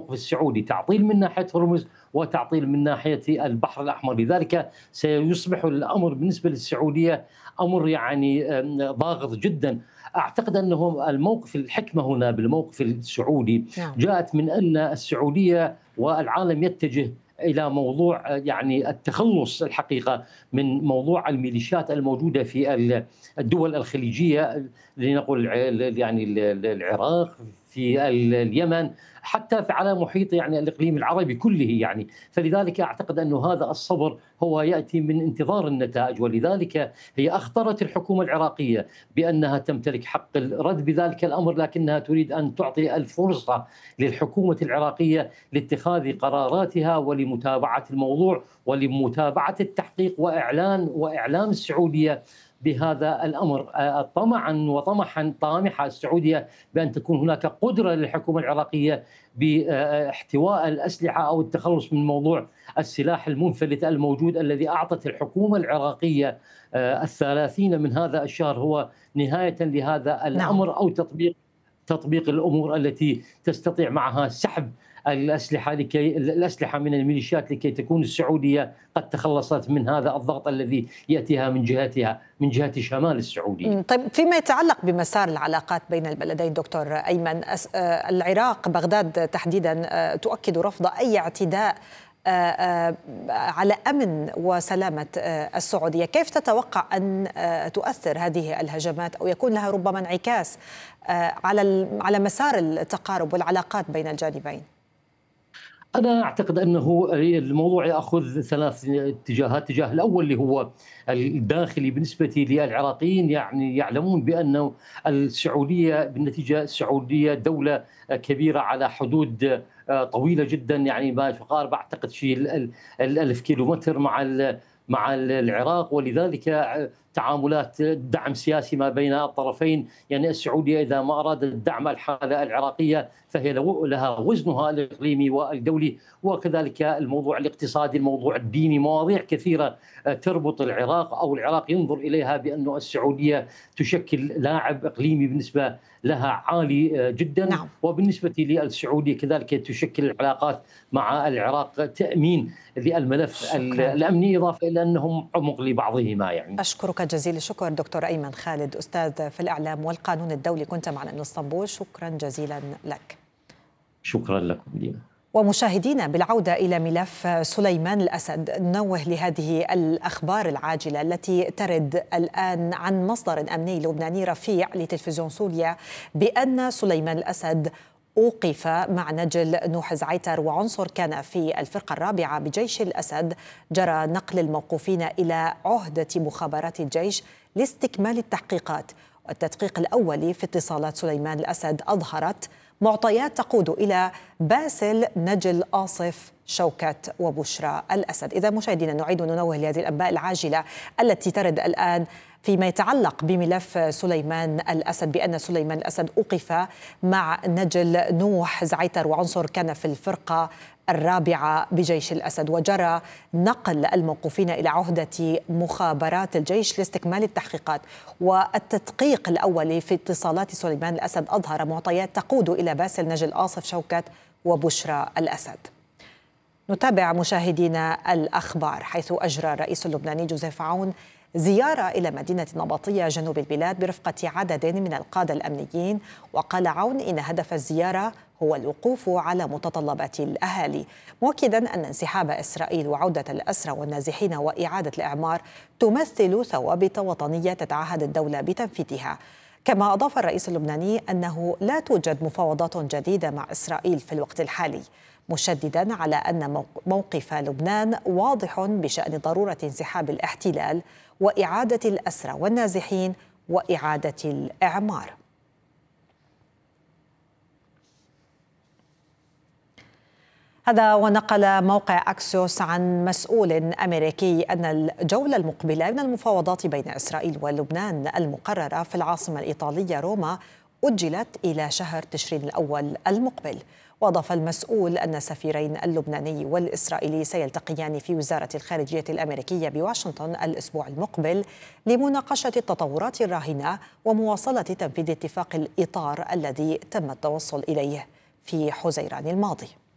الموقف السعودي، تعطيل من ناحية هرمز وتعطيل من ناحية البحر الأحمر. لذلك سيصبح الأمر بالنسبة للسعودية أمر يعني ضاغط جدا. أعتقد أنه الموقف الحكمة هنا بالموقف السعودي نعم. جاءت من أن السعودية والعالم يتجه إلى موضوع يعني التخلص الحقيقة من موضوع الميليشيات الموجودة في الدول الخليجية، لنقول يعني العراق، في اليمن، حتى على محيط يعني الإقليم العربي كله يعني. فلذلك أعتقد أن هذا الصبر هو يأتي من انتظار النتائج، ولذلك هي أخطرت الحكومة العراقية بأنها تمتلك حق الرد بذلك الأمر، لكنها تريد أن تعطي الفرصة للحكومة العراقية لاتخاذ قراراتها ولمتابعة الموضوع ولمتابعة التحقيق وإعلام السعودية بهذا الأمر. طمعا وطمحا طامحة السعودية بأن تكون هناك قدرة للحكومة العراقية باحتواء الأسلحة أو التخلص من موضوع السلاح المنفلت الموجود، الذي أعطت الحكومة العراقية 30 من هذا الشهر هو نهاية لهذا نعم. الأمر، أو تطبيق الأمور التي تستطيع معها سحب الأسلحة من الميليشيات لكي تكون السعودية قد تخلصت من هذا الضغط الذي يأتيها من جهة شمال السعودية. طيب، فيما يتعلق بمسار العلاقات بين البلدين دكتور أيمن، العراق بغداد تحديدا تؤكد رفض أي اعتداء على أمن وسلامة السعودية. كيف تتوقع أن تؤثر هذه الهجمات أو يكون لها ربما انعكاس على مسار التقارب والعلاقات بين الجانبين؟ أنا أعتقد أنه الموضوع يأخذ 3 اتجاهات. الاتجاه الأول اللي هو الداخلي بالنسبة للعراقيين، يعني يعلمون بأن السعودية بالنتيجة السعودية دولة كبيرة على حدود طويلة جدا، يعني ما يقارب أعتقد شيء 1000 كيلومتر مع العراق، ولذلك تعاملات دعم سياسي ما بين الطرفين. يعني السعودية إذا ما أرادت دعم الحالة العراقية فهي لها وزنها الإقليمي والدولي، وكذلك الموضوع الاقتصادي، الموضوع الديني، مواضيع كثيرة تربط العراق أو العراق ينظر إليها بأن السعودية تشكل لاعب إقليمي بالنسبة لها عالي جدا. نعم. وبالنسبة للسعودية كذلك تشكل العلاقات مع العراق تأمين للملف شكرا. الأمني، إضافة إلى أنهم عمق لبعضهما. يعني أشكرك جزيل الشكر دكتور أيمن خالد، أستاذ في الإعلام والقانون الدولي، كنت معنا من اسطنبول. شكرا جزيلا لك. شكرا لكم دينا. ومشاهدينا، بالعودة إلى ملف سليمان الأسد، نوه لهذه الأخبار العاجلة التي ترد الآن عن مصدر أمني لبناني رفيع لتلفزيون سوريا بأن سليمان الأسد أوقف مع نجل نوح زعيتر وعنصر كان في الفرقة الرابعة بجيش الأسد. جرى نقل الموقوفين إلى عهدة مخابرات الجيش لاستكمال التحقيقات. والتدقيق الأولي في اتصالات سليمان الأسد أظهرت معطيات تقود إلى باسل نجل آصف شوكت وبشرى الأسد. إذا مشاهدينا، نعيد ننوه لهذه الأنباء العاجلة التي ترد الآن فيما يتعلق بملف سليمان الأسد، بأن سليمان الأسد أوقف مع نجل نوح زعيتر وعنصر كان في الفرقة الرابعة بجيش الأسد. وجرى نقل الموقوفين إلى عهدة مخابرات الجيش لاستكمال التحقيقات. والتدقيق الأول في اتصالات سليمان الأسد أظهر معطيات تقود إلى باسل نجل آصف شوكت وبشرى الأسد. نتابع مشاهدينا الأخبار، حيث أجرى الرئيس اللبناني جوزيف عون زيارة إلى مدينة النبطية جنوب البلاد برفقة عدد من القادة الأمنيين. وقال عون إن هدف الزيارة هو الوقوف على متطلبات الأهالي، مؤكدا أن انسحاب إسرائيل وعودة الأسرى والنازحين وإعادة الإعمار تمثل ثوابت وطنية تتعهد الدولة بتنفيذها. كما أضاف الرئيس اللبناني أنه لا توجد مفاوضات جديدة مع إسرائيل في الوقت الحالي، مشددا على أن موقف لبنان واضح بشأن ضرورة انسحاب الاحتلال وإعادة الأسرى والنازحين وإعادة الإعمار. هذا ونقل موقع أكسيوس عن مسؤول أمريكي أن الجولة المقبلة من المفاوضات بين إسرائيل ولبنان المقررة في العاصمة الإيطالية روما أجلت إلى شهر تشرين الأول المقبل. وأضاف المسؤول أن السفيرين اللبناني والإسرائيلي سيلتقيان في وزارة الخارجية الأمريكية بواشنطن الأسبوع المقبل لمناقشة التطورات الراهنة ومواصلة تنفيذ اتفاق الإطار الذي تم التوصل إليه في حزيران الماضي.